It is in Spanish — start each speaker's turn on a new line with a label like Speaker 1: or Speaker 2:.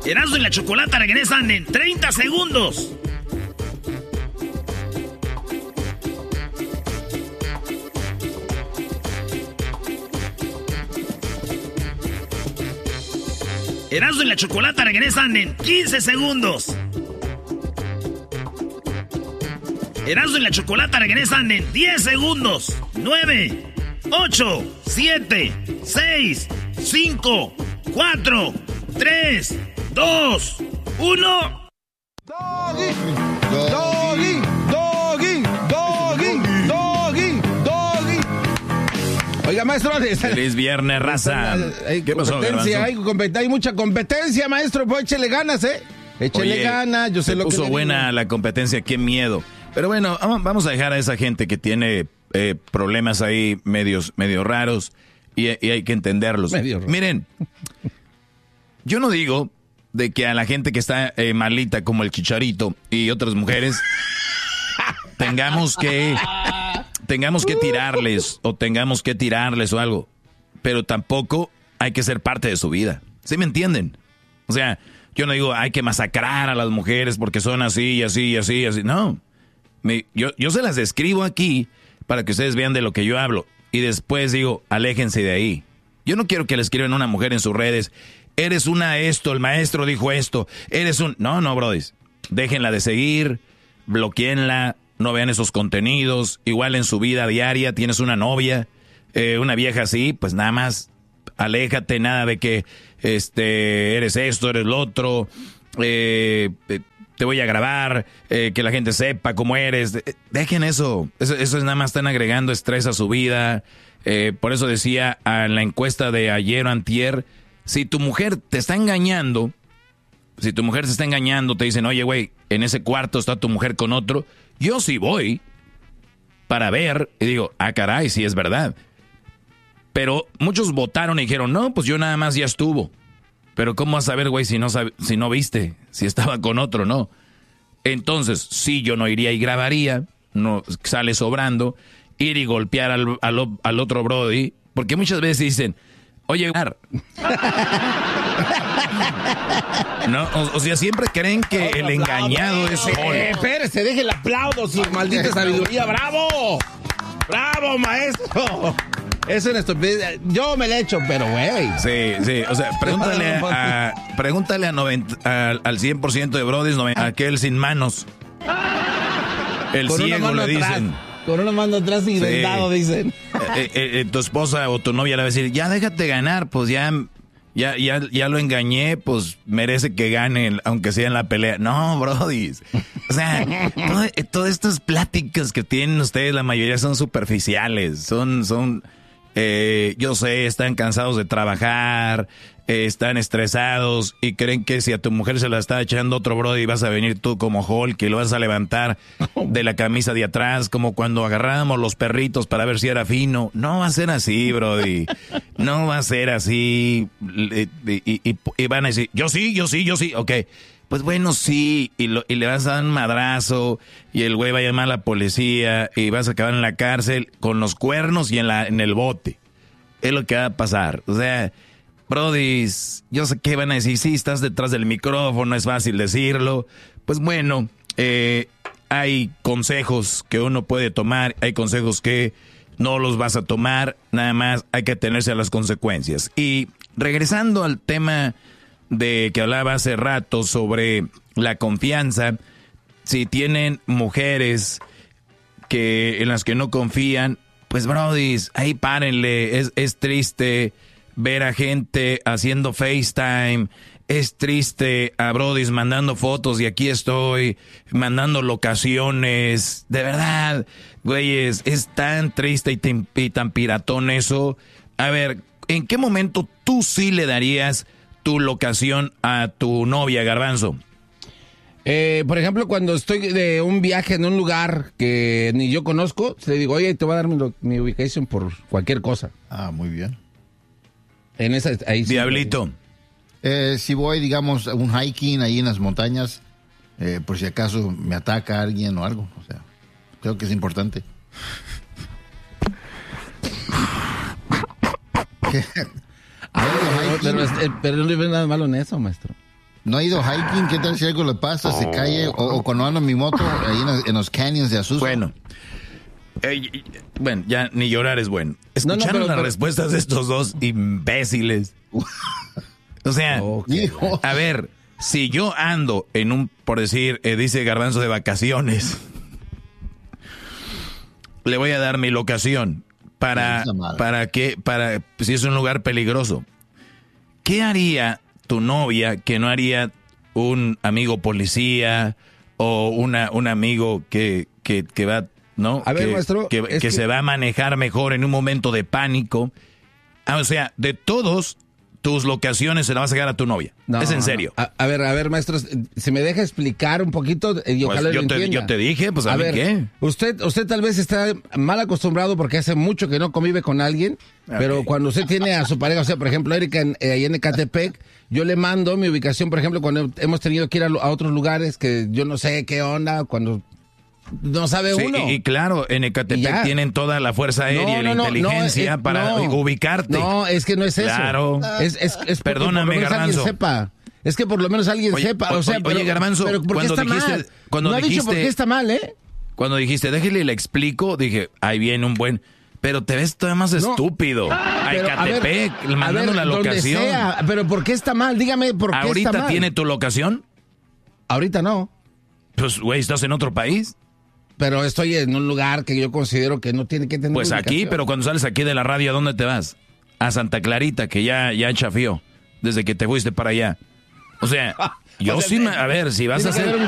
Speaker 1: Erasmo y la Chocolata regresan en 30 segundos. Erasmo y la Chocolata regresan en 15 segundos. Erasmo y la Chocolata regresan en 10 segundos. 9, 8, 7, 6, 5, 4, 3, 2, 1.
Speaker 2: Doggy, doggy, doggy, doggy, doggy, doggy. Oiga, maestro,
Speaker 3: feliz viernes, raza. ¿Qué pasó,
Speaker 2: hay mucha competencia, maestro, pues échele ganas, Échele ganas, yo sé lo que
Speaker 3: puso buena la competencia, qué miedo. Pero bueno, vamos a dejar a esa gente que tiene problemas ahí medio raros y hay que entenderlos. Miren, yo no digo de que a la gente que está malita como el Chicharito y otras mujeres tengamos que tirarles o algo, pero tampoco hay que ser parte de su vida. ¿Sí me entienden? O sea, yo no digo hay que masacrar a las mujeres porque son así y así y así y así. No. Yo se las describo aquí para que ustedes vean de lo que yo hablo. Y después digo, aléjense de ahí. Yo no quiero que le escriban a una mujer en sus redes, eres una esto, el maestro dijo esto, eres un... No, brodis. Déjenla de seguir, bloqueenla, no vean esos contenidos. Igual en su vida diaria tienes una novia, una vieja así, pues nada más aléjate, nada de que eres esto, eres lo otro, te voy a grabar, que la gente sepa cómo eres. Dejen eso. Eso es nada más, están agregando estrés a su vida. Por eso decía en la encuesta de ayer o antier, si tu mujer te está engañando, te dicen, oye, güey, en ese cuarto está tu mujer con otro, yo sí voy para ver, y digo, caray, sí es verdad. Pero muchos votaron y dijeron, no, pues yo nada más ya estuvo. Pero ¿cómo vas a saber, güey, si no viste, si estaba con otro, no? Entonces, sí, yo no iría y grabaría, no sale sobrando, ir y golpear al otro brody, porque muchas veces dicen, oye, no, o sea, siempre creen que el engañado es Hulk.
Speaker 2: Espérese, deje el aplauso, su maldita sabiduría, ¡bravo! ¡Bravo, maestro! Es una estupidez. Yo me la he hecho, pero güey.
Speaker 3: Sí. O sea, pregúntale al 100% de brodis, aquel sin manos. El con ciego le dicen.
Speaker 2: Con una mano atrás y vendado, dicen.
Speaker 3: Tu esposa o tu novia le va a decir, ya déjate ganar, pues ya lo engañé, pues merece que gane, aunque sea en la pelea. No, brodis. O sea, todas estas pláticas que tienen ustedes, la mayoría son superficiales, yo sé, están cansados de trabajar, están estresados y creen que si a tu mujer se la está echando otro brody vas a venir tú como Hulk y lo vas a levantar de la camisa de atrás como cuando agarrábamos los perritos para ver si era fino. No va a ser así, brody. No va a ser así. Y van a decir, yo sí. Ok. Pues bueno, sí, y le vas a dar un madrazo y el güey va a llamar a la policía y vas a acabar en la cárcel con los cuernos y en el bote. Es lo que va a pasar. O sea, brodis, yo sé que van a decir, sí, estás detrás del micrófono, es fácil decirlo. Pues bueno, hay consejos que uno puede tomar, hay consejos que no los vas a tomar, nada más hay que atenerse a las consecuencias. Y regresando al tema de que hablaba hace rato sobre la confianza, si tienen mujeres en las que no confían, pues brodis, ahí párenle. Es triste ver a gente haciendo FaceTime, es triste a brodis mandando fotos y aquí estoy, mandando locaciones, de verdad, güeyes, es tan triste y tan piratón eso. A ver, ¿en qué momento tú sí le darías tu locación a tu novia, Garbanzo?
Speaker 2: Por ejemplo, cuando estoy de un viaje en un lugar que ni yo conozco, le digo, oye, te voy a dar mi ubicación por cualquier cosa.
Speaker 4: Ah, muy bien.
Speaker 2: En esa, ahí sí.
Speaker 3: Diablito.
Speaker 4: Si voy, digamos, a un hiking ahí en las montañas, por si acaso me ataca alguien o algo, o sea, creo que es importante.
Speaker 2: Pero no hay nada malo en eso, maestro.
Speaker 4: No he ido hiking, ¿qué tal si algo le pasa? Se cae, o cuando ando en mi moto, ahí en los canyons de Azusa.
Speaker 3: Bueno, ya ni llorar es bueno. ¿Escucharon las respuestas de estos dos imbéciles? O sea, a ver, si yo ando en un, por decir, dice Garbanzo, de vacaciones, le voy a dar mi locación para si es un lugar peligroso. ¿Qué haría tu novia que no haría un amigo policía o un amigo que va, ¿no?
Speaker 2: A ver, maestro,
Speaker 3: que se va a manejar mejor en un momento de pánico? O sea, de todos tus locaciones se la vas a sacar a tu novia. No, es en serio.
Speaker 2: No. A ver, maestro, si me deja explicar un poquito, ojalá lo entienda.
Speaker 3: Yo te dije, pues a ver, ¿qué?
Speaker 2: Usted tal vez está mal acostumbrado porque hace mucho que no convive con alguien, pero cuando usted tiene a su pareja, o sea, por ejemplo, Erika, ahí en Ecatepec, yo le mando mi ubicación, por ejemplo, cuando hemos tenido que ir a otros lugares que yo no sé qué onda, cuando no sabe uno.
Speaker 3: Y claro, en Ecatepec tienen toda la fuerza aérea y la inteligencia para ubicarte.
Speaker 2: No, es que no es eso.
Speaker 3: Claro.
Speaker 2: Es
Speaker 3: perdóname, Garbanzo.
Speaker 2: Sepa. Es que por lo menos alguien sepa.
Speaker 3: Oye, Garbanzo,
Speaker 2: pero ¿por qué está mal? No ha dicho por qué está mal, ¿eh?
Speaker 3: Cuando dijiste, déjale le explico, dije, ahí viene un buen... Pero te ves todavía más estúpido. A Ecatepec, mandando la locación.
Speaker 2: Sea, pero ¿por qué está mal? Dígame por qué está mal.
Speaker 3: ¿Ahorita tiene tu locación?
Speaker 2: Ahorita no.
Speaker 3: Pues, güey, ¿estás en otro país?
Speaker 2: Pero estoy en un lugar que yo considero que no tiene que tener
Speaker 3: pues ubicación. Aquí, pero cuando sales aquí de la radio, ¿a dónde te vas? A Santa Clarita, que ya chafió desde que te fuiste para allá. O sea, yo sí, a ver, si vas a hacer...